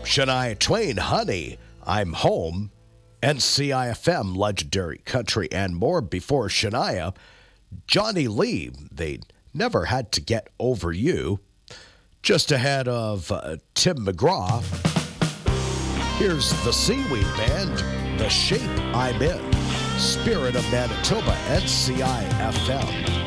Shania Twain, Honey, I'm Home, and CIFM, Legendary Country, and more. Before Shania, Johnny Lee, They Never Had to Get Over You. Just ahead of Tim McGraw, here's the Seaweed Band, The Shape I'm In, Spirit of Manitoba, and CIFM.